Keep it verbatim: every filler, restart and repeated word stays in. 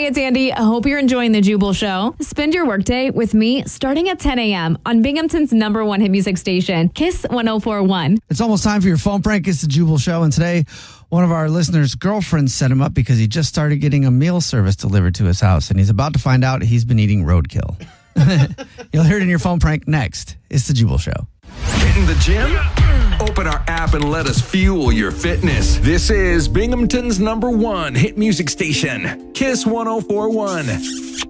Hey, it's Andy. I hope you're enjoying the Jubal Show. Spend your workday with me starting at ten a.m. on Binghamton's number one hit music station, Kiss one oh four point one. It's almost time for your phone prank. It's the Jubal Show. And today, one of our listeners' girlfriends set him up because he just started getting a meal service delivered to his house. And he's about to find out he's been eating roadkill. You'll hear it in your phone prank next. It's the Jubal Show. Hitting the gym? Open our app and let us fuel your fitness. This is Binghamton's number one hit music station, Kiss one oh four point one.